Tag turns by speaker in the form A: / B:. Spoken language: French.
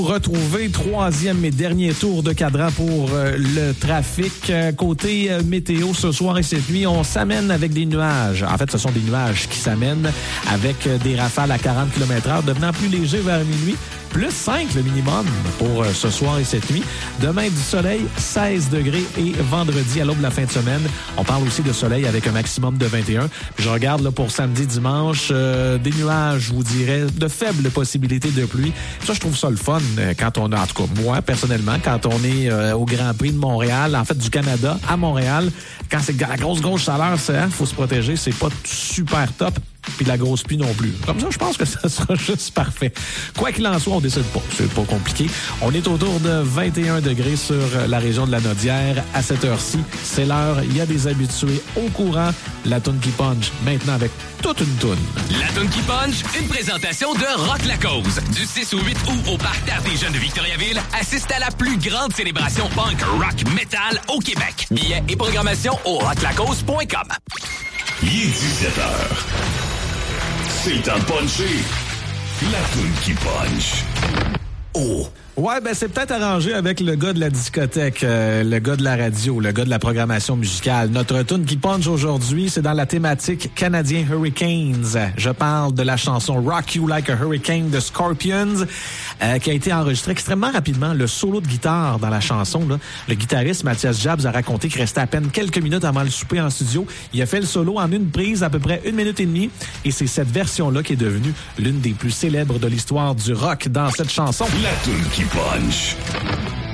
A: Retrouver troisième et dernier tour de cadran pour le trafic. Côté météo, ce soir et cette nuit, on s'amène avec des nuages. En fait, ce sont des nuages qui s'amènent avec des rafales à 40 km/h, devenant plus légers vers minuit. Plus 5 le minimum pour ce soir et cette nuit. Demain, du soleil, 16 degrés. Et vendredi, à l'aube de la fin de semaine, on parle aussi de soleil avec un maximum de 21. Je regarde là, pour samedi, dimanche, des nuages, je vous dirais, de faibles possibilités de pluie. Ça, je trouve ça le fun quand on a, en tout cas moi, personnellement, quand on est au Grand Prix de Montréal, en fait du Canada, à Montréal, quand c'est la grosse chaleur, faut se protéger, c'est pas super top. Puis de la grosse pluie non plus. Comme ça, je pense que ça sera juste parfait. Quoi qu'il en soit, on décide pas. C'est pas compliqué. On est autour de 21 degrés sur la région de la Naudière. À cette heure-ci, c'est l'heure. Il y a des habitués au courant. La toune qui punch, maintenant avec toute une toune.
B: La toune qui punch, une présentation de Rock La Cause. Du 6 au 8 août au Parterre des Jeunes de Victoriaville, assiste à la plus grande célébration punk, rock, metal au Québec. Billets et programmation au rocklacause.com.
C: Il est 17h. C'est le temps de puncher. La toune qui punch. Oh!
A: Ouais, ben c'est peut-être arrangé avec le gars de la discothèque, le gars de la radio, le gars de la programmation musicale. Notre tune qui punch aujourd'hui, c'est dans la thématique Canadien Hurricanes. Je parle de la chanson Rock You Like a Hurricane de Scorpions, qui a été enregistrée extrêmement rapidement. Le solo de guitare dans la chanson, là, le guitariste Mathias Jabs a raconté qu'il restait à peine quelques minutes avant le souper en studio. Il a fait le solo en une prise, à peu près 1 minute et demie, et c'est cette version-là qui est devenue l'une des plus célèbres de l'histoire du rock dans cette chanson.
C: La toune qui punch.